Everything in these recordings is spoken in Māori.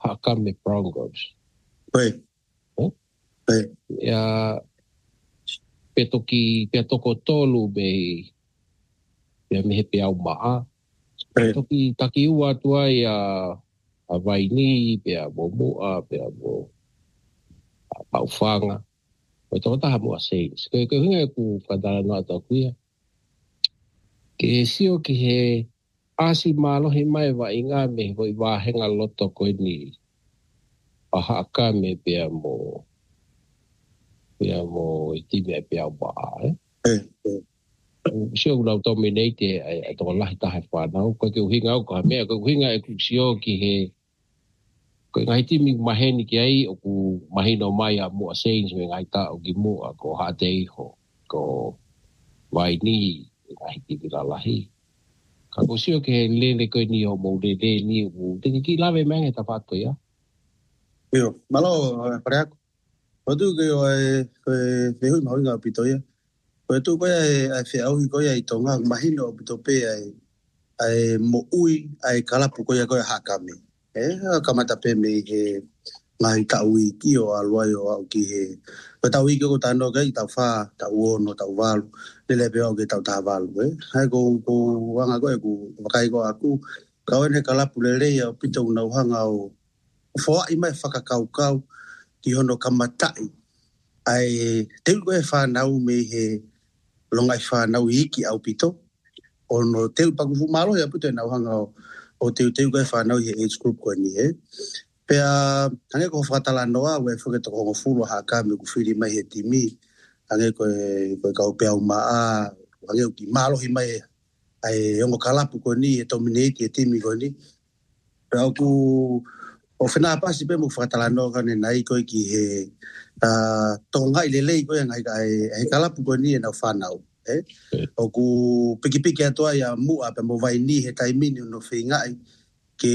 Hakame Broncos. Oi. Oi. Ya petoko tolu me he pe au maa. Toki taki ua tua ia a vaini, pe a momua, pe a mo paufanga. Koe toko taha mua Saints. Koe hinga ku kadala noa tau kuia. Ke sio ki he asi malohi mai wa inga me hoi wahenga loto koe ni a Hakame pe a mo i timi e pe a maa. Sio ulau dominate e toko lahi taha whanau. Koe ke uhinga au koha mea. Koe uhinga e kusio ki he koe ngai timi maheni ki ai o ku mahino mai a mua Saints me ngai ta o ki mua ko Hateiho ko Waini ngai timi la lahi. Ka kusio ki he lele koe ni o mo lele ni o teki ki lawe mengi ta whato ia. Iyo, malo pare ako. Kodu koe wehui mahoinga o pito ia. Koe tu koe ai whiauhi koe ai tonga mahino o pito pe ai mo ui ai kalapu koe Hakame. Kamata pe me he ngai taui ki o aluai o au ki he. Koe taui ki o tano kai tau wha, tau ono, tau walu. Lele pe au ki tau taha walu. Hai ko wanga koe ku wakai ko aku. Kawen he kalapu lele o pito unauhanga o fua i mai whakakaukau ki hono kamatai. Ai teu koe whanau me he longai whanau hiki au pito. Ono teu pakufu malo ya puto e nauhanga o teu koe whanau he age group koe ni he. Pea hange ko whakatala noa ue whake toko ngofuru Hakame ku whiri mai he timi. Hange koe kau pea umaa. Hange ki malo hi mai ai ongo kalapu koe ni e dominate he timi koe ni. Pea ku o whina pasi pe mu whakatala noa kane nai koe ki he tonga i lelei koe ngai he kalapu koe ni e nau whanau. O ku piki atua ia mua pe mo vai ni he taimini no whingai ke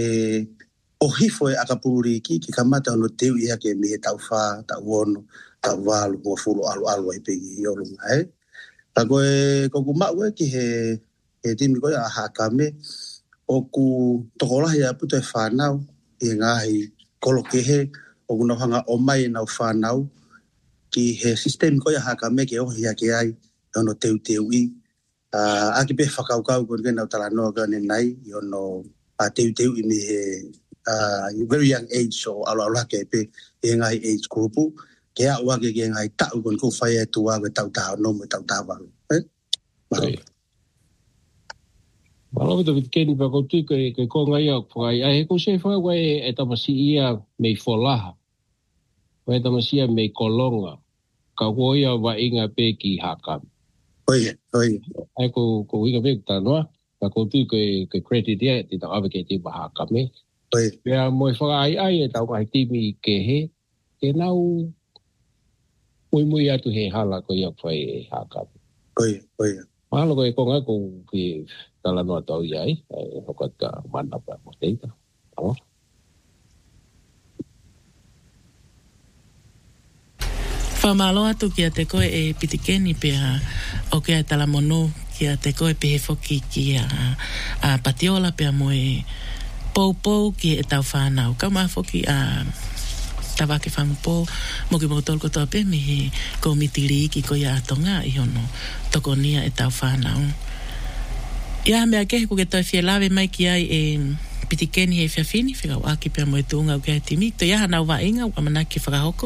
o hifo e akapururi ki kamata ono teu ia ke mi he tau wha, tau ono, tau walu, mua furu alu ai pegi i olunga. Ta koe ku maue ki he timi koe a Hakame o ku tokolahi a puto e whanau i ngahi kolokehe o ku nauhanga o mai nau whanau ki he system koe a Hakame ke ohi a ke ai ono teu i. Aki pe whakaukau koe nau talanoa kane nai i ono teu i mi he very young age so ala ke pe e ngai age group ke a wake ke ngai tau kon ko fai e tua ke tau no mo tau walu. Malo to keni pa ko tu ke ko ngai au fai ai ko se fa we e tamasi ia me folaha. We tamasi me kolonga. Ka ko ia wa inga pe ki Hakame. Oi. Ai ko inga pe ta no. Ka ko tu ke credit dia ti ta ave ke ti ba Hakame. Oi. Pea mo whakai ai e tau kai timi ke he. Ke nau mui atu he hala ko ia whai e Hakame. Oi. Mahalo ko e konga ko ki tala noa tau iai. Hokata mana pa mo teita. Whamalo atu ki a te koe e pitikeni pia o ke a tala mono ki a te koe pehe whoki ki a patiola pia mo e pou ki e tau whanau. Kau maa whoki a tawake whangupo mo ki mokotol kotoa pe mihi ko mitiri ki ko ia atonga i hono toko nia e tau whanau. Ia mea kehe ku ke toi fie lawe mai ki ai e pitikeni he whiawhini whikau aki pia mo e tuunga u ke timi. To ia hanau wa inga u amana ki whakahoko?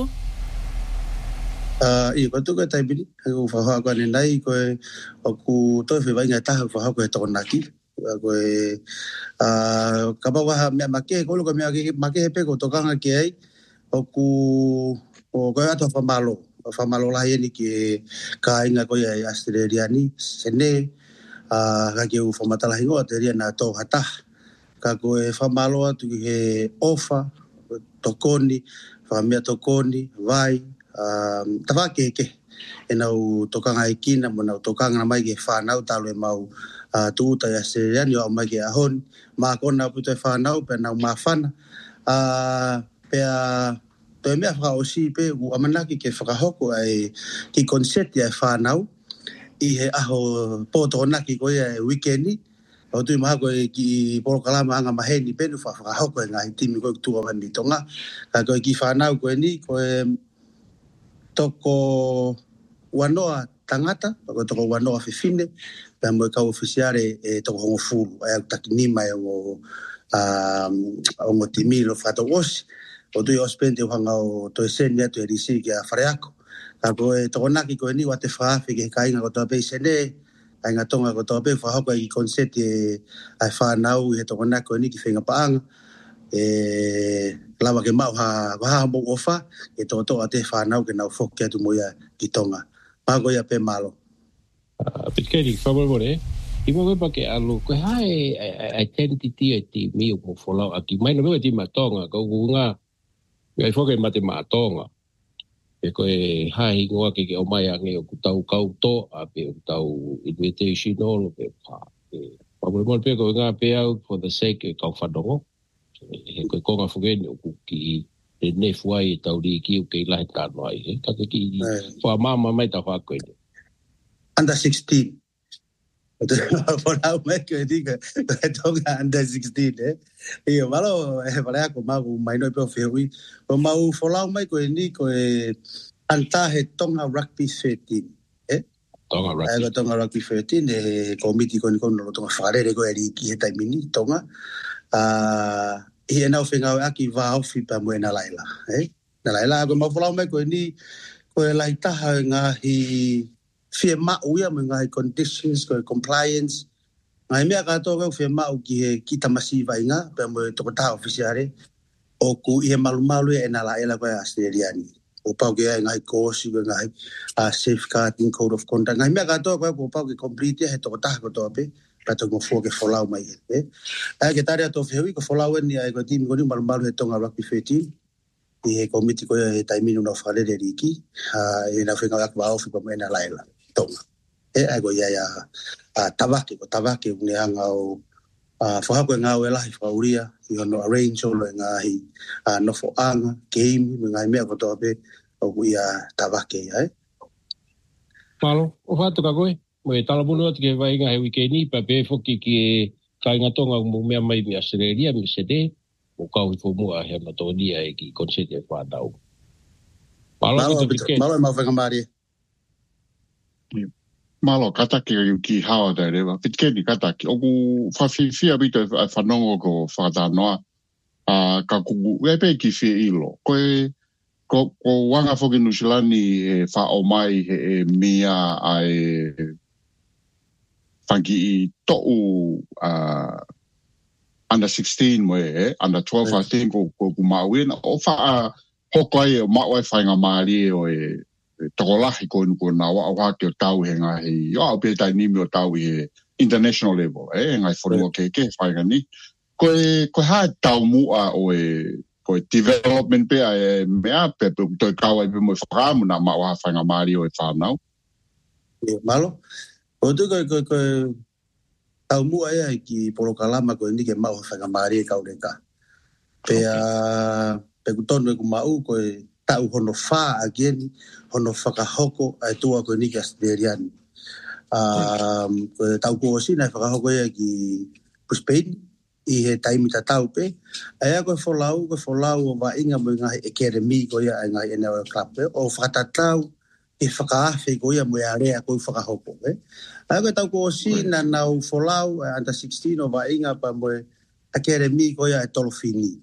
I ko tu ko taibini ko whaha ko ane nai ko o ku toi whi wainga taha whaha ko e toko naki ko e kapawaha mea make ko luka mea make he pe ko tokanga ki ai o ku o ko ato whamalo lahi ni ki ka inga ko e Australiani sene ka ki u whamatalahi ngoa te ria na tō hata ka ko e whamalo atu ki he ofa tokoni whamea tokoni vai tawake ke e nau tokanga i kina mo nau tokanga mai ke whanau talo e mau tuuta i Australiani o mai ke ahon maa kona puto e whanau pe nau maa whana pea to e mea whaka osi pe u amanaki ke whakahoko ai ki konseti ai whanau i he aho pōtonaki ko ia e weekendi o tu maha ko ki polo kalama anga maheni penu fa hoko nga timi ko tu o ni tonga ka ko ki fa na ko ni ko toko wanoa tangata ko toko wanoa fifine pa mo ka ofisiare toko hongo fulu ai takinima o o timi lo fa to was o tu ospende hanga o to senia to risi ki a fareako ka ko toko naki ko ni wa te fa fi ke kai nga ko to pe sene ai nga tonga ko to pe fa hoko i konseti ai fa nau he toko naki ko ni ki fenga paanga lava ke mau ha mo ofa e to ate fa nau ke nau fokke tu moia ki tonga pa go ia pe malo Pikeri fa bolore i mo pa ke alu ko hai identity ti mi o fola aki mai no ti matonga ko nga ai foke mate matonga e ko hai ngo ke o mai ange o tau kau to a pe tau invitation no pe pa bolore pe ko nga pe out for the sake of fadongo ko konga fugen o ki e ne fuai tau ri ki o ke la ta noi ka ki fa mama mai ta fa ko under 16 for now make it diga tonga under 16 e malo para ko ma mai no pe feui o mau folau mai ko ni ko anta he tonga rugby 13 tonga rugby 13 komiti ko no tonga farere ko eri ki he taimini tonga e na ofenga aki va ofi pa mo na laila na laila ko ma folau mai ko ni ko laita nga hi firma uia mo nga conditions ko compliance ngai me ka to ko firma u ki tamasi vai nga pa mo to ta officiare o ku e malumalu e na laila ko australiani o pau ke ngai ko si ngai safeguarding code of conduct ngai me ka to ko pau ke complete he to ta ko to pe pato mo fo ke folau mai ke tarea to feui ko folau ni ai ko tim ko ni malumalu he tonga rugby 13 e komiti ko e taimino no fale de riki e na fenga ka ba ofi ko me na laila tonga ai go ya tabake ne anga o fa ko nga o la fa uria yo no arrange o nga hi no fo anga game nga me ko to be o ya tabake Palo o fato ka koe mo e tala bunu atu ke vai nga he wikeni pa pe foki ki kai nga tonga mo mea mai mi Australia mi sede o ka u fo mo a he matonia e ki konsete fa dau malo ma fa ngamari malo kataki o ki hawa da rewa pitkeni kataki o ku fia bito whanongo ko whakatanoa ka kuku epe ki fia ilo ko wanga foki nusilani e wha o mai he mia ai whanki i to'u under 16 mo under 12 I think ko mawina o wha hoko ai o mawai whainga maari o tokolahi ko na wa wa ke tau he nga he yo pe tai ni mo tau he international level ngai fo ke fai ni ko ha tau mu a o ko development pe me a pe to ka wa pe mo fra mo na ma wa fa nga mari o fa now malo o tu ko tau mu ai ki polo kalama ko ni ke ma fa nga mari ka o ka pe ku tonu ku mau ko tau hono fa again hono whakahoko ai tua ko ni Australian tau ko sina whakahoko ia ki Brisbane i he taimi ta tau pe ai ko folau o va inga mo nga academy ko ia nga NRL club o whakatatau e whakaafe ko ia mo ia rea ko whakahoko ai ko tau ko sina nau folau under 16 o va inga pa mo academy ko ia tolofini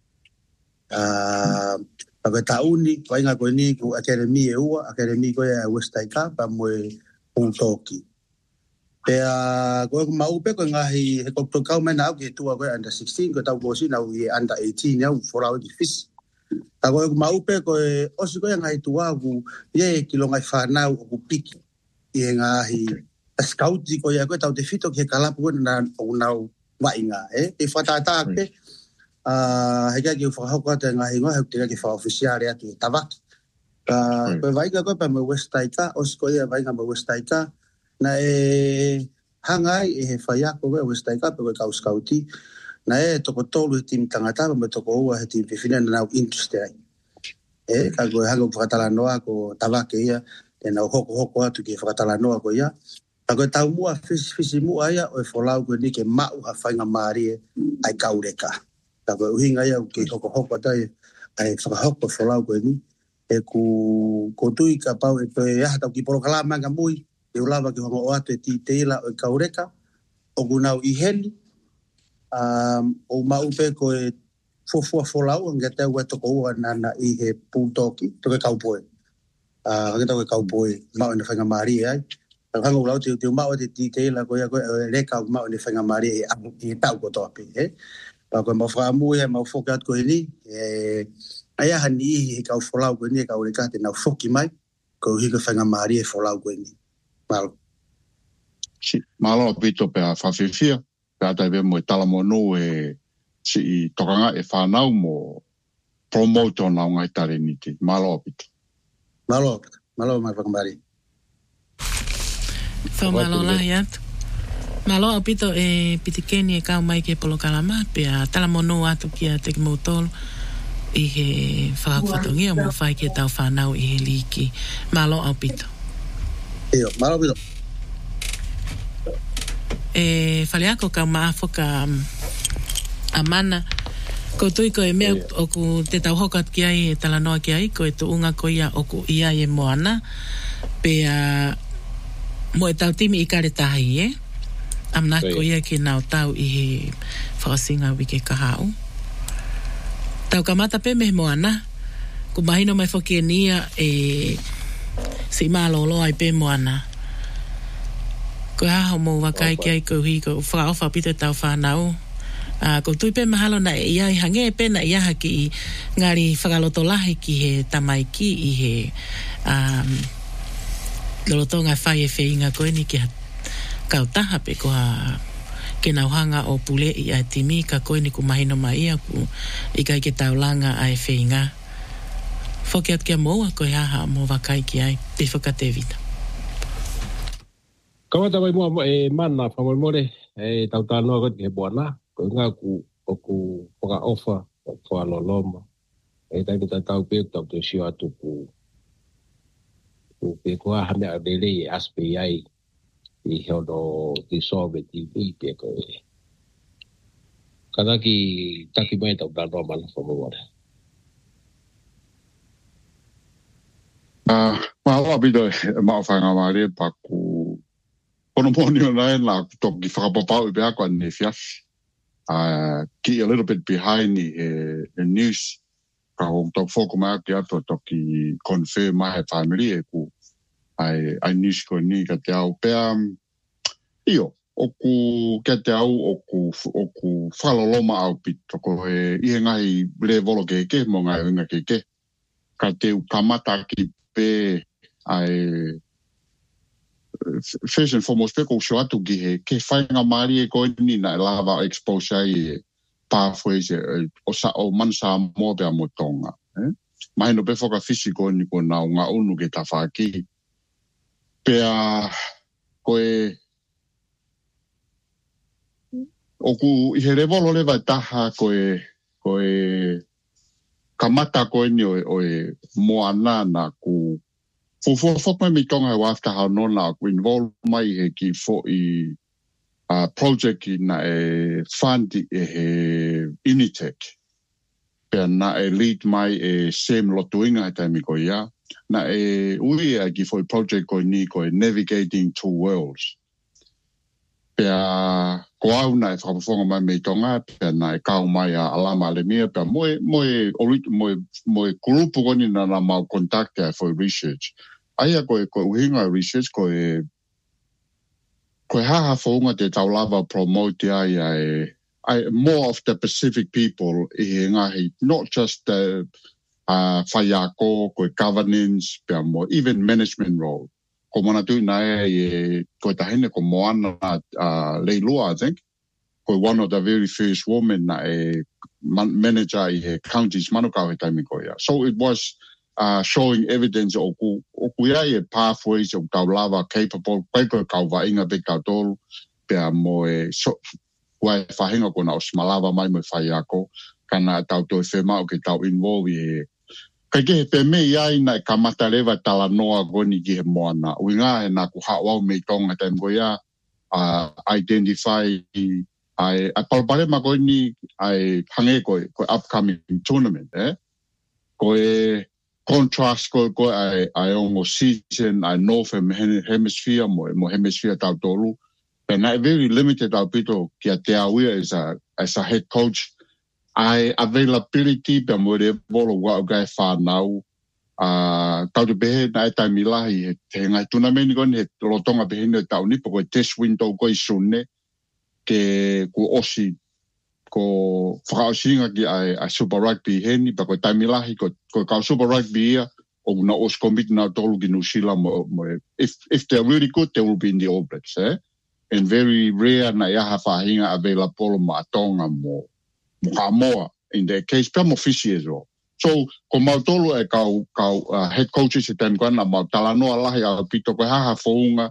Pagka tauni, ko inga ko ni ko academy academy ko ya West Taika pa mo Puntoki. Pea ko mau pe ko ngahi he ko to kau mena ke tu ko under 16 ko tau ko si na under 18 ya folau di fish. Ta ko mau pe ko o si ko ngai tu agu ye kilo ngai fa na ko piki. Ye ngahi scout ko ya ko tau te fito ke kala ko na wa inga e fatata ke hega ki whakahoko te ngahi ngoa te ki wha ofisiare atu tawaki. Koe vaiga koe pa me West Taika, o siko ia vaiga me West Taika, na hangai e he whaiako koe West Taika, pe koe kau skauti, na toko tolu he timi tangata, me toko ua he timi whiwhina na nau interest ai. Ka koe hanga whakatala noa ko tawaki ia, e nau hoko atu ki whakatala noa ko ia, Ako tau mua fisi mua ia o folau ko ni ke mau ha fainga mari ai kaureka. Tako uhinga ia ke hoko tai ai whakahoko folau ko ni e ko tui ka pau e to ia tau ki poro kala manga mui e ulava ki hongo atu e ti teila o kaureka o gunau i heni o mau pe ko e fofua folau nga te ua toko ua nana i he pūtoki to ke kaupoe. Hangeta ko kaupoe mau ina whainga mari ai. Hanga ulau te mau te titeila ko ia ko reka mau ina whainga mari e tau ko topi. Pa ko mau whaamu ia mau whokat ko ini ai aha ni he kau folau ko ini e kau reka te nau whoki mai ko hika whainga mari e folau ko ini. Malo. Malo pito pe a whawhiwhia pe a tai mo tala mo no e si i tokanga e whanau mo promote o nao ngai tare ni te. Malo pito. Malo mai whakamari. Whamalo lahi atu. Malo apito e pitikeni e kau mai ke polo kalama pe a tala mono atu ki a te ki mautolo i he whakawhatongia mo whai ke tau whanau i he liki. Malo apito. Eo, malo apito. E whaleako kau maafoka a mana ko tui ko e mea o ku te tau hokat ki ai e tala noa ki ai ko e tu unga ko ia o ku ia e moana pe a mo e tau timi i kare tahi amna ko ia ki nao tau i he whakasinga wike kahau tau kamata pe me moana ku mahino mai whoki e nia e si malolo ai pe moana ko haho mo wakai ki ai ko hui ko whakaofa pito tau whanau ko tui pe mahalo na ia i hange pe na ia haki ngari whakaloto lahi ki he tamaiki i he lolotonga whai e wheinga koe ni ki kautaha pe ko ke nauhanga o pule i a timi ka koe ni ku mahino mai ia ku i kai ke taulanga a e wheinga whoki at kia moua koe haha mo wakai ki ai te whakatevita. Kawata mai mua e mana whamoremore e tautanoa koe ke buana ko ngā ku whaka ofa wha loloma e tai ta tau pe tau te sio atu ku pe kua hame a rele e aspe ai i hono te sobe TV pe ko e kada ki taki mai tau tanoa mana whamoremore. Māua bido e mau whainga maare pa ku pono moni o nai nā toki whakapapau i pe ako ane fiafi. Ki a little bit behind the news. Ka hong tau whoko mai ake ato toki confirm mai family e ku ai news ko ni ka te au pea io oku ka te au oku whaloloma au pito ko e ihe ngai le volo ke mo ngai unga ke ka te kamata ki pe ai first and foremost pe ko sho atu ki he ke whainga mari e koe ni na lava expose ai pathways o sa o mansa mo pe mo tonga mai no pe foka physical ni ko na nga unu ke ta faki pe a koe oku i he revolo le vai taha koe kamata koe ni o e moana na ku Fofo mai tonga e wafta hao nona ku involve mai he ki fo i project na e fund e he Unitech. Pea na e lead mai e sem lotuinga e taimi ko ia. Na e ui e ki fo i project ko ni ko e Navigating Two Worlds. Pea ko au na e whakafonga mai me tonga pea na e kau mai a alama le mia pea moe grupo ko ni na mau kontakte for research. Aia koe uhinga research koe haha whaunga te taulava promote ai more of the Pacific people I he ngahi, not just the whaiako, koe governance, pia mo, even management role. Ko mana tui nai koe tahine ko moana Leilua, I think. Koe one of the very first women na manager I he counties manukau he taimi koe ia. So it was showing evidence o ia e pathways o tau lava capable koe kau vainga pe kau tolu pea mo wai whahinga kona o smalava mai mo whaiako kana tau toi whema o ke tau involve Kai ke pe me ia na kamata lewa tala noa goni ki he moana. Uinga he na ku hawau me tonga taim ko ia identify ai palpare ma goni ai hange ko upcoming tournament ko contrast ko ai ongo season ai northern hemisphere mo hemisphere tau tolu. And I very limited our people kia te awia as a head coach. I availability pe mo re volo wa gai whanau tau te behe na e tai milahi te ngai tuna meni kon he lotonga behe ne tau ni po test window ko isune ke ku osi ko whakaosinga ki a Super Rugby heni pa ko tai milahi ko ka Super Rugby ia o na os commit na tolu ki New Zealand mo if they're really good they will be in the All Blacks and very rare na ia hawhahinga available ma tonga mo Samoa in their case, pe mo fisi as well. So, ko mautolo e kau head coaches e tēn koana, mau talanoa lahi a pito koe haha whaunga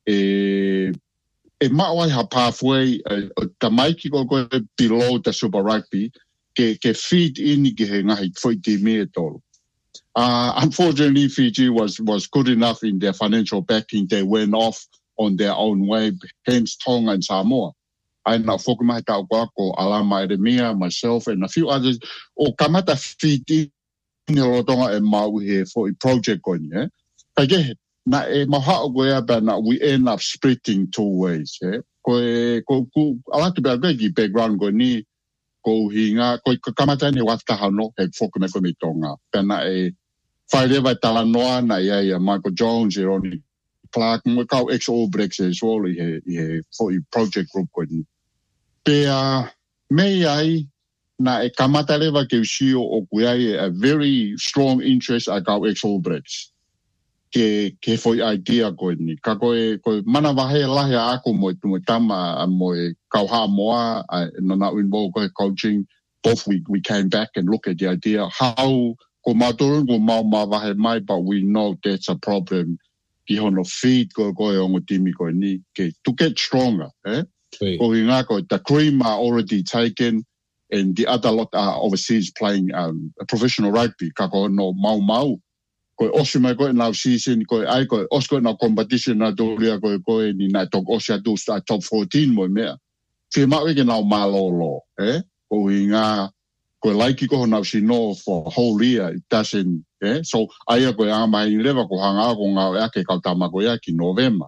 e mawai ha pathway tamaiki ko koe below the Super Rugby ke feed in ki he ngahi whaiti me e tolo. Unfortunately, Fiji was good enough in their financial backing. They went off on their own way, hence Tonga and Samoa. I know Fokumahi Tau Kwako, Alama Eremia, myself, and a few others. O kamata fiti ni rotonga e mau he for a project going, yeah. Kage na e maha goya ba na we end up splitting two ways, yeah. Ko ala tu ba gi background go ni ko hinga ko kamata ni wafta hano e Fokumahi ko mitonga. Pena e whaerewa tala noa na ia Michael Jones, Ronnie Clark, mo kau ex-All Blacks as well, i for a project group ko ni. Pea mei ai na e kamata lewa ke usio o kuiai a very strong interest a kau ex-All Blacks. Ke foi idea ko ni. Ka koe mana wahe lahi a ako mo tama mo kau haa moa no na involve koe coaching. Both we came back and look at the idea how ko maturun ko mau wahe mai, but we know that's a problem. Ki hono feed ko ongo timi ko ni ke to get stronger, Ko hinga ko the cream are already taken and the other lot are overseas playing professional rugby ka ko no mau ko osima ko na season ko ai ko osko na competition na dolia ko ni na tok osia do top 14 mo me fi ma we na malolo ko hinga ko like ko na sino for whole year it doesn't so ai ko ama i leva ko hanga ko nga ke ka tama ko ya ki November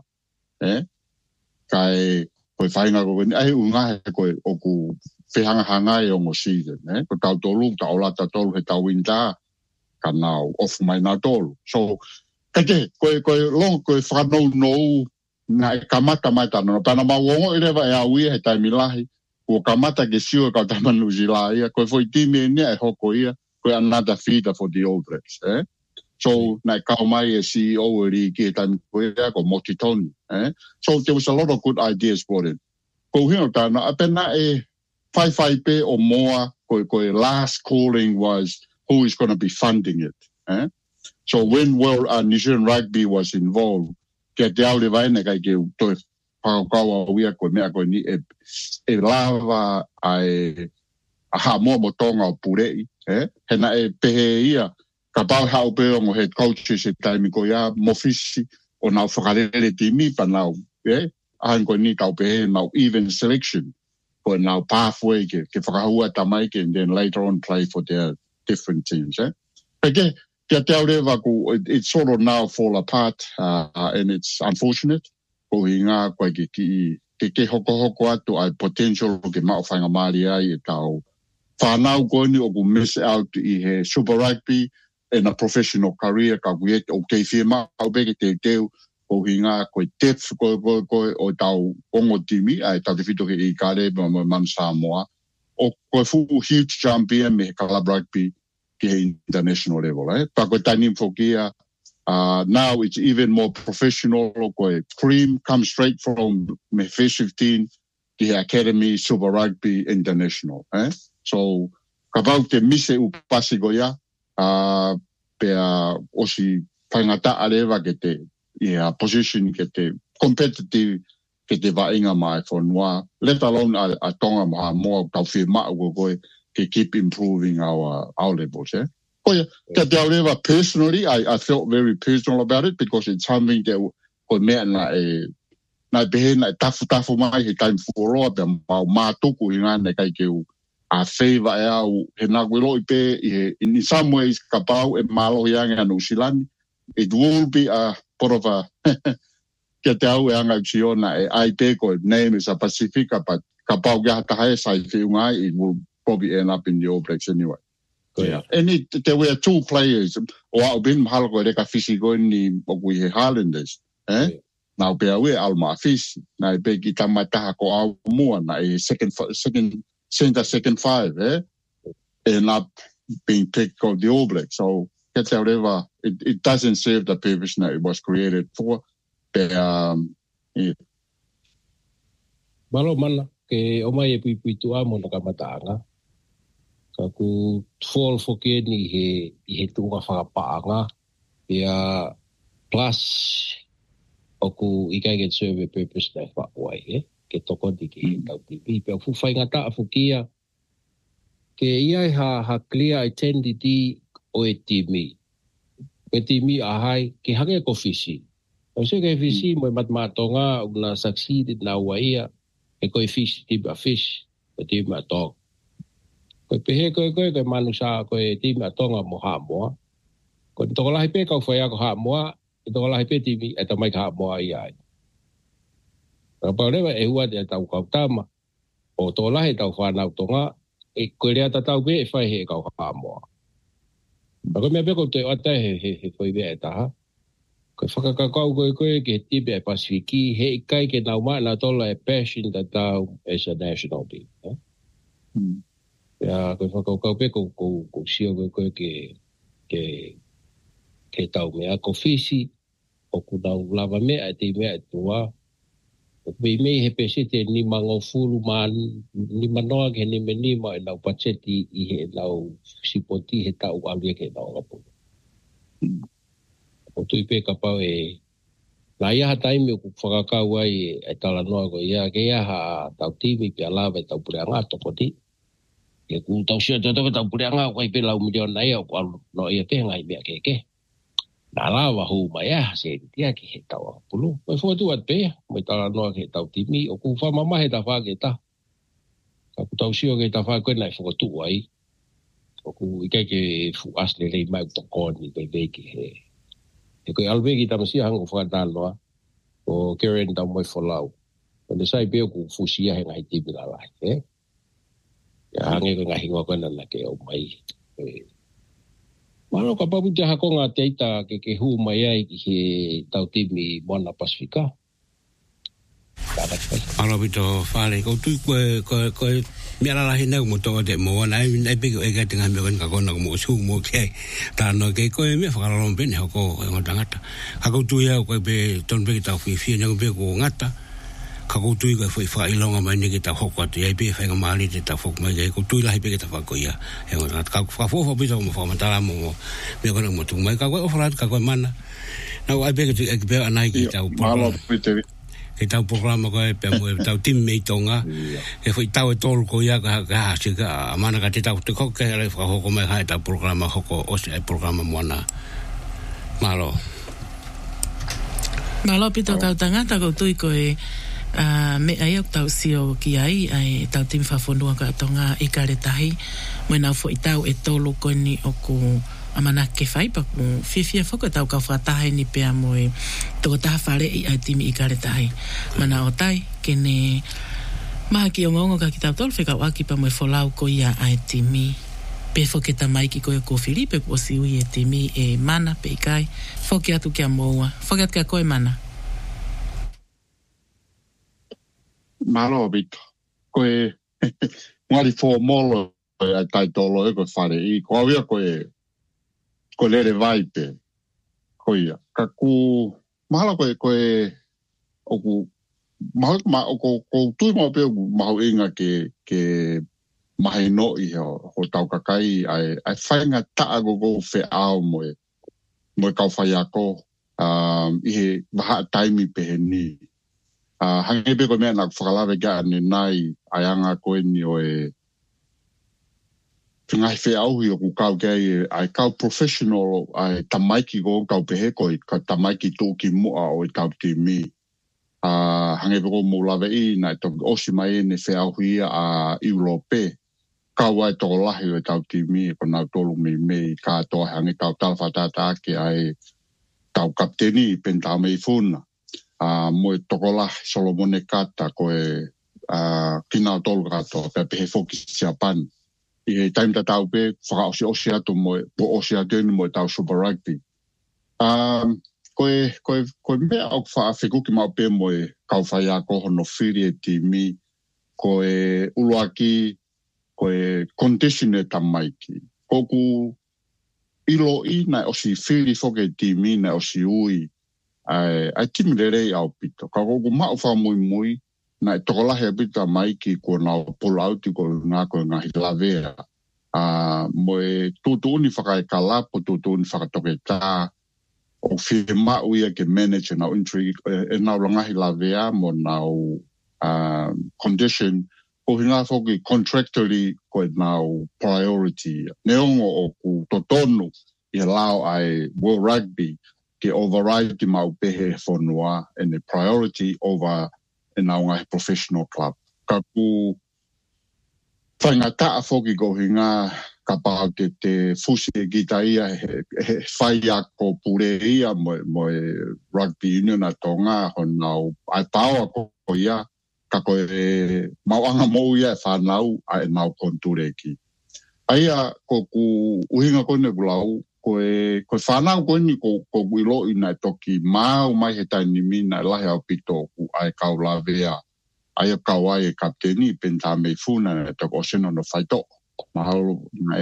kai ko fainga ko ai unga ko o ku fe hanga e o season ko tau tolu ta ola ta tolu he ta winta kana off my na tolu so kake ko long ko fa no na kamata mata no pana ma wongo leva e awi he ta milahi ko kamata ke sio ka ta manuzila ia ko foi time ne e hoko ia ko another feeder for the All Blacks so na ka mai e CEO ri ki ta ko ia ko motitoni so there was a lot of good ideas brought in ko hino ta na apena e 5 pe or more ko last calling was who is going to be funding it so when Nigerian Rugby was involved ke te aule vai ne kai ke to Pakawa wia ko mea ko ni e lava ai aha mo tonga o purei hena e pehe ia ka pau hau pe o head coaches e taimi ko ia mofisi o nau whakarere timi pa nau ahan ko ni kau pehe nau even selection ko nau pathway ke whakahua tamai ke and then later on play for their different teams Peke te aureva ko it sort of now fall apart and it's unfortunate ko hinga ko ke hoko atu ai potential ke mau whainga maari ai e tau whanau ko ni o ku miss out i he Super Rugby in a professional career ka kuiet o kei whima au beke te teu ko hinga ko depth ko o tau ongo timi ai tau te whito ke i kare mo man Samoa o ko fu huge champion me club rugby ke international level pa ko tani fokia now it's even more professional. Cream comes straight from Fish 15, the Academy Super Rugby International. So, about the mise upasi goya, pea osi pangata areva ke te position ke te competitive ke te vainga mai for noa, let alone a tonga maha moa tau whima ua koe ke keep improving our levels. Koia, however, personally, I felt very personal about it because it's something that ko mea na behe na tafu mai he time for all the mātuku i ngāne kai keu a favor e au he nā kwelo I pe in some ways ka pau e malo ianga anu silani. It will be a sort of a kia te au e anga usiona e ai pe ko name is a Pacifica but ka pau kia hatahae sai whiungai it will probably end up in the All Blacks anyway. Yeah. And there were two players. O au bin mahalo ko reka fisi ko ni oku he Highlanders. Now pe au e alma fisi. Na pe ki tamataha ko au mua na e second five. And not being picked for the All Blacks. So whatever, it doesn't serve the purpose that it was created for. Malo mana ke o mai e pui tu amo na kamatanga. Ka ku fall foke ni he tunga whakapaanga. Ia plus oku ikai get serve purpose na whakawai ke toko di ke tau tipi. Pea fuwhai ngata a fukia ke ia ha clear identity o e timi. E timi ahai ke hange ko fisi. O se ke fisi mo matmatonga na succeeded na waia e ko fish tibi a fish o tibi a tong. Ko pehe ko manusa ko tibi a tonga mo ha moa. Ko toko lahi pe kau whai ako ha moa e toko lahi pe tibi e tamai ka ha moa iai. Ka paurewa e hua te tau kau tama o toko lahi tau whanau tonga e koe rea tatau be e whai he kau ha moa. Ako mea peko te ata he whai bea e taha. Koe whakakakau koe ke tibi e Pasifiki he kai ke nau maa na tola e passion tatau as a national team. Koe whakakau peko ko sio koe ke tau mea ko fisi o ku nau lava mea e te mea e tua. Pei mei he pesete ni mango fulu ni manoa ke ni menima e nau pacheti I he nau sipoti he tau alia ke nau ngapu. O tui pe kapau la ia ha taimi o ku whakakau ai e tala noa ko ia ke ia ha tau timi pe alawa e tau pureanga toko ti. E ku tau sia te tau pureanga ko i pe lau milion na ia o ku alu no ia ke ngai mea ke. Na lawa hu mai se tia ki he tau pulu. Mai fotu at pe, mai tala noa ke tau timi o ku whamama he ta whake ta. Ka ku tau sio ke ta whake nai whakatu ai. O ku ikai ke fu asle rei mai toko ni pe veki he. E koe alveki tamasia hango whakataloa o Karen tau mai whalau. O le sai pe o ku fusia he ngai timi la lai. Ya hange ko ngai hingoa koe na ke o mai. Mano ka papu te hakonga te ita ke hu mai ai ki he tau timi Moana Pasifika. Alo bito whare, ko tui koe mea lalahi nau mo tonga te Moana, ai peke o ega tinga mea ka kona ko mo su mo kei. Tāno ke koe mea whakaralong pene hoko e ngota ngata. Ka koutu ia koe pe ton peke tau whiwhia nyangu peke ko ngata. Ka koutu ia koe whailonga mai neke tau hoko atu, iai peke whainga maali te tau hoko mai, koutu ia lahi peke tau whako ia. E ngota ngata, ka whawhawha pita ko mo whakamantara mo mea kona mo tungu mai, ka koe ofarat, ka koe mana. Nau ai peke tu eke peo anai ki tau programa. Ke tau programa koe pe mo tau tim mei tonga. E foi tau e tolu ko ia ka hasi ka amana ka te tau te koke ele whakahoko mai hai tau programa hoko ose ai programa Moana. Malo. Malo pito kau tangata kau tui koe me ai au tau sio ki ai tau tim whawhonua ka tonga I kare tahi. Mo nau fo I tau e tolu koe ni oku amana ke whai pa ku whiwhia whaka tau ka whatahe ni pia moe toko taha whare I ai timi I kare tahi. Mana o tai kene maha ki o ngongo ka ki tau tolu whika waki pa moe wholau ko ia ai timi. Pe whoke ta mai ki koe ko Filipe ko si ui e timi e mana pe ikai. Whoke atu kia moua. Whoke atu kia koe mana. Malo bito. Koe ngari fo molo ai tai tolo e koe whare I. Ko awia ko lere vai pe koia ka ku mahala koe oku mahala ko tui mau pe mau inga ke mahi no I ho tau kakai ai whainga taa go fe au moe kau whai ako I he waha taimi pe he ni hange pe koe mea nak whakalawe ka ane nai ai anga koe ni o ngai fe au hi ku kau ke ai kau professional ai tamaiki go kau pehe ko ka tamaiki to ki mo o kau ti mi hange go mo lave I na to osimai ne fe au hi a Europe kau ai to lahi o kau ti mi ko na tolu me ka to hange kau tal fatata ke ai kau kapteni penta me funa mo tokola Solomone kata ko kina tolu kato pe foki Japan I time that I'll be for Osia to mo Osia doing mo tau Super Rugby. Koe me au wha whiku ki mau pe mo kau whai a ko hono whiri ti mi koe uluaki koe condition e tamaiki. Koku ilo I na osi whiri whoke ti mi na osi ui ai timirerei au pito. Ka koku mau wha mui na tokolahe a pita maiki ko na polauti ko ngā koe ngā hilavea. Mo tutu uni whakai kalapo, tutu uni whakatoke tā, o whie mau ia ke manager na intri, nau ranga hilavea mo nau condition, ko hinga whoki contractually ko nau priority. Neongo o ku totonu I lau ai World Rugby ke override ki mau pehe whanua and the priority over in our professional club. Ka ku whaingata a whoki ko hinga ka pāu te fusi e gita ia he whai a ko pure ia mo rugby union a tonga honau ai pāua ko ia ka koe mauanga mou ia e whanau a e nau konture ki. Aia ko ku uhinga kone kulau koe whanau koni ko kuilo ina toki mau mai he taini mina lahe au pito ku ai kau lavea ai kau ai kapteni penta me funa to oseno no faito mahalo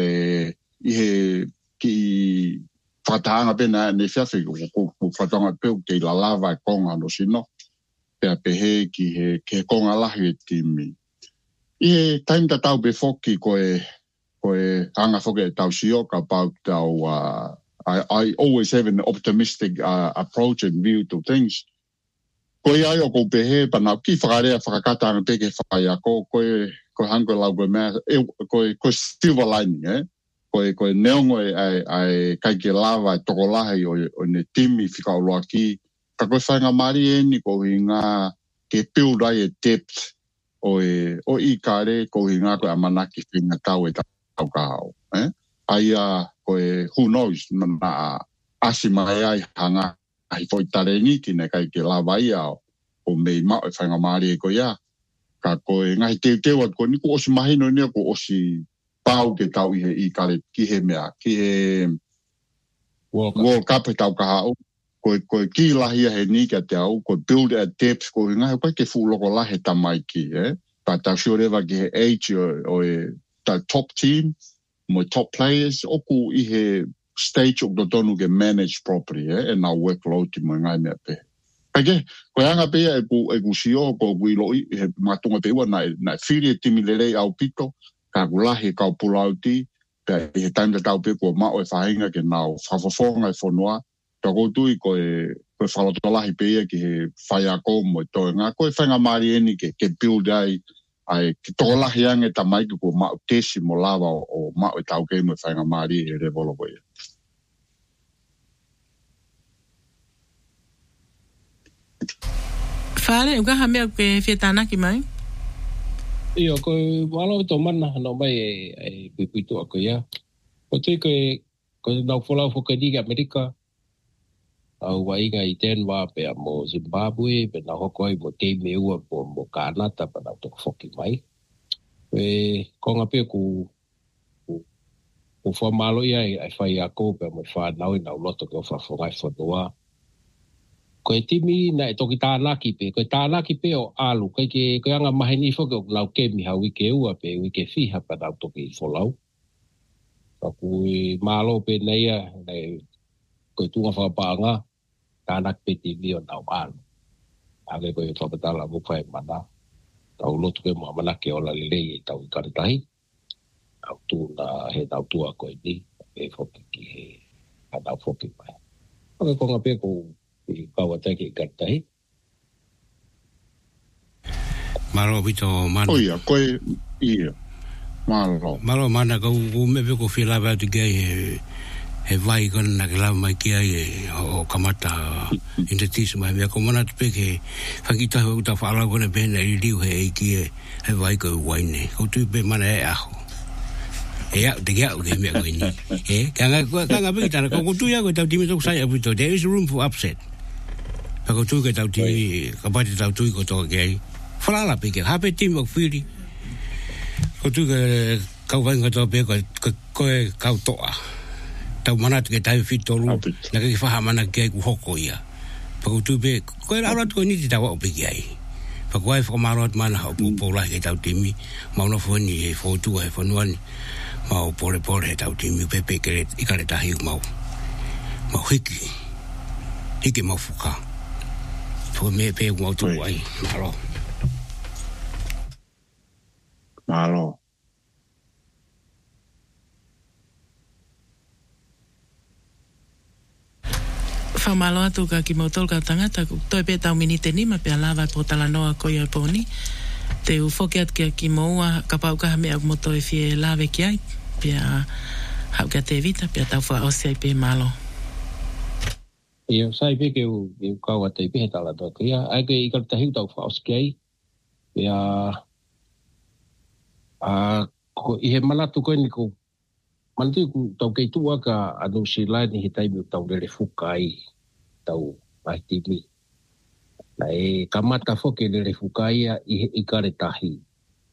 he ki fatanga pena ne fiafi ku fatanga pe ke la lava konga no sino pe he ki he ke konga lahe timi time that tau be foki koe hanga foke tau sioka about tau I always have an optimistic approach and view to things. Koe ai o ko pehe pana ki whakarea whakakata anga peke whakaia ko hango lau koe mea koe silver lining koe neongo ai kai ke lava toko lahi o ne timi whika o loa ki ka koe whainga mari eni ko hinga ke build ai e depth o I kare ko hinga koe amanaki whinga tau e tau kahau aia koe who knows na asimai ai hanga ai foi tare ni tine kai ke lava ia o mei ma e whainga maari e ko ia ka koe ngai te wat ko ni ko osi mahino ni ko osi pau ke tau I kare ki he mea ki he World Cup e tau kahau koe ki lahia he ni ka te au koe build at depth ko ngai koe ke fu loko lahe tamai ki ta tau sioreva ki he age o ta top team mo top players oku I he stage of the donu get managed properly and now workload mo ngai me pe. Kage ko anga pe e ku sio ko guilo he matunga pe wa na fili timilele au pito ka gulahi ka pulauti pe he time da tau pe ko ma o fainga ke now fafofonga fonua to go tu ko falotolahi pe ke he faia ko mo to nga ko fainga mari eni ke build ai ki toko lahi ange tamai ki ko mao tesi mo lava o mao e tau kei mo whainga maari e revolo koe. Whare, uka hamea ke whetanaki mai? Iyo, koe walo to mana no mai e pipitu a koe ia. Ko tui koe nau wholau whakadiki Amerika, au wainga I Denver pe a mo Zimbabwe pe na hoko ai mo teime ua mo Kanata pa na toko whoki mai. Konga pe ku whamalo ia ai whai a kou pe mo whanau I nau loto ke o whawhangai whanua. Koe timi na e toki tānaki pe, koe tānaki pe o alu, koe anga maheni whoke o nau kemi hau wike ua pe wike whiha pa nau toki wholau. Kui malo pe neia, koe tunga whapaanga, tānak pe timi o nau alu. Age koe whapatala muwhai mana. Tau lotu ke mua manake o la lelei e tau I karitahi. Au tu na he tau tua koe ni, e whoki ki he nau whoki mai. Age konga pe ko I kaua teki I karitahi. Maro pito manu. Oia, koe ia. Malo mana ko me ko fila ba tu ge he vai kon na kala mai kia o kamata indetis mai me ko mana te ke fakita ho ta fala ko ne ben e liu he ki he vai ko waine ko tu be mana e aho ya de ga o ge me ko ni kanga be ta ko tu ya ko ta dimi to sai abu to there is room for upset ko tu ke ta ti ka ba ti ta tu ko to ge fala la pe ke ha pe tim o fili ko tu ke kau vai ko to be ko kau to a tau mana te tai fitolu na ke fa mana ke ku hoko ia pa ku tu be ko era ro to ni ti tawa o be ai pa ko ai fo marot mana ha po la ke tau timi ma no fo ni fo tu ai fo no ni ma o pore tau timi pe ke i ka le ta hi ma hiki ma fuka fo me pe ku tu ai malo Whamalo atu ka ki mautol ka tangata toi pe tau minite ni ma pe lava po tala noa ko ia poni te u fokiat ki moa ka pau ka me ak moto e fie lave ki ai pe hau ka te vita pe tau fa o sei pe malo ia sai pe ke u ka wa te pe tala to ia ai ke i ka te hiu tau fa o skei pe ko i he malatu ko ni ko Malti ku tau kei tua ka anu sila ni hitai mi tau lele fukai tau paitimi. Na e kamata foke lele fukai i kare tahi.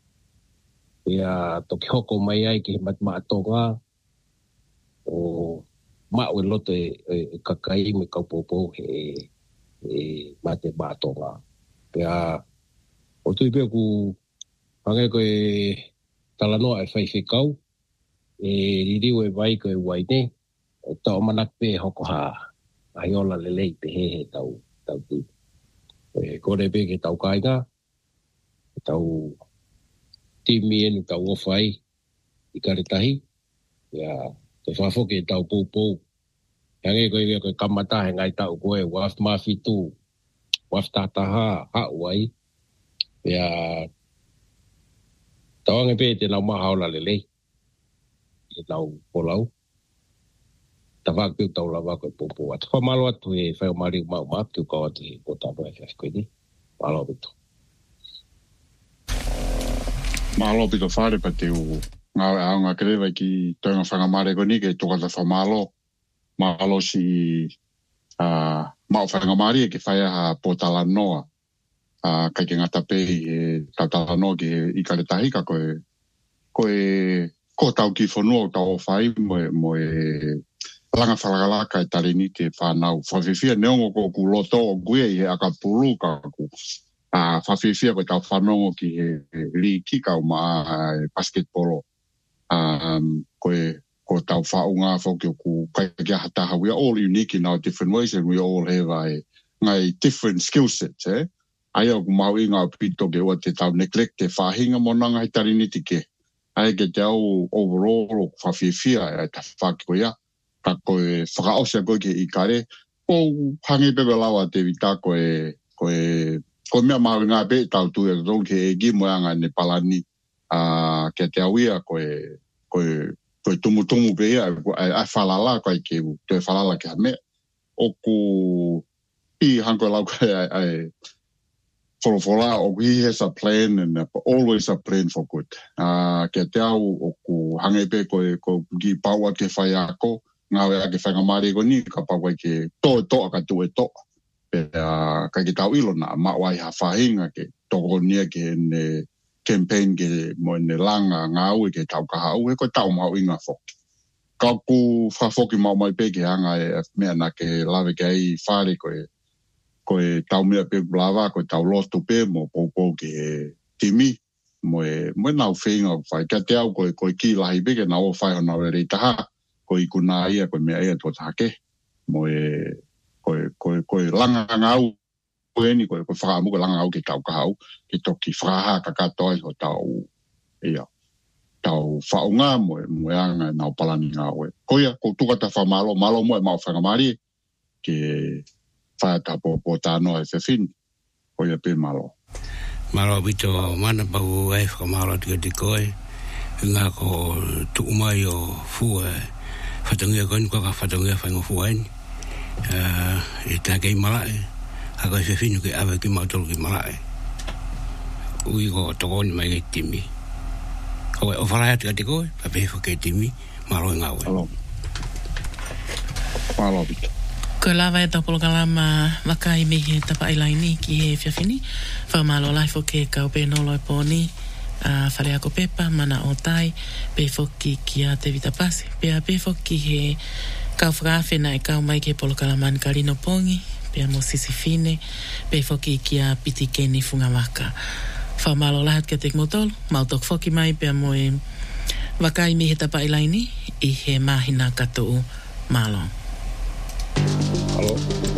Ia toki hoko mai ai ki mat maatonga o maue loto e kakai me kaupopo e mate maatonga. Ia o tui pia ku hange ko e talanoa e whaiwhikau ririu e vai ko e waine tau manak pe hoko ha ai ola lelei pe he tau tu kore pe ke tau kainga tau timi enu tau ofai i karetahi ya te whafo ke tau pou hange ko kamata he ngai tau koe waf mafitu waf tataha hauai ya tau ange pe te nau maha ola lelei lau polau tawak piu tau lawa ko popo at fa malo atu e fa mari ma tu ko ati ko ta ba fa ko ni malo bitu fare pa te u nga kreva ki tonga fanga mare ko ni ke to ka fa malo si ma fanga mari ke fa ya potala noa ka ke ngata pe tata no ke i ka tahi ka ko tau ki whanua tau whai mo langa whalagalaka e tarini te whanau. Whawhiwhia neongo ko ku loto o gue i he akapuru ka ku. Whawhiwhia ko tau whanongo ki he li kika o maa basketbolo. Ko tau whaunga whokio ku kaikia hataha. We are all unique in our different ways and we all have ngai different skill sets. Ai o ku mau inga o pito ke o te tau neglect te whahinga mo nanga i tarini tike. Ai ke te au overall o whawhiwhia e ta whakiko ia. Ka koe whakaosea koe ke i kare. O hangi pepe lawa te wita koe mea mawe ngā pe tau tu e tau ke e gimo anga ne palani. Ke te au ia koe tumu pe ia. Ai whalala koe ke u. Te whalala ke ha mea. O ku i hanko lau koe ai for he has a plan and always a plan for good. Ke te au o ku hange pe ko ki paua ke whai ako, ngawe a ke whangamari ko ni, ka paua ke to ka tu e to. Ka ki tau ilo na, mawai ha whahinga ke toko nia ke ne campaign ke mo ne langa ngau ke tau ka hau, ko tau mau inga whoki. Ka ku whawhoki mau mai pe ke hanga e mea na ke lawe ke ai whare koe tau mea pe blava, koe tau lotu pe mo popo ke timi, mo nau whenga o whai. Kia te au koe ki lahi pe ke nau o whai o nau e rei taha, koe i kuna ia, koe mea ia tō take, koe langa ngau, koe ni koe whakaamu koe langa ngau ke tau kahau, ke toki whakaha kakatoi ho tau whaunga mo anga nau palani ngau e. Koia, ko tukata whamalo, malo mo e mau whangamari, ke whaata po tāno e whewhin, koia pe malo. Malo bito mana pau e whakamalo tika te koe, Ngā ko tu umai o fua whatungia koin ko ka whatungia whaingo fua eni. E tā kei malae. Haka i whiwhinu ke awa ki mautoro ki malae. Ui ko tokoni mai kei timi. Koe o wharai atu ka te koe, pa pehefo kei timi, maro i ngā ue. Alo. Alo, Vito. Ko lava e tapolo kalama wakai mihi tapa ilaini ki he whiawhini. Whamalo laifo ke kau penolo e pōni. Whare ako pepa, mana o tai, pe foki ki a te vitapasi. Pea pe foki he kau whakawhena e kau mai ke polo kalaman karino pongi. Pea mo sisi fine, pe foki ki a piti keni whungawaka. Whamalo lahat ke te motolo, mautok foki mai pea mo e wakai mihi tapa ilaini i he mahina katou malo. Alo.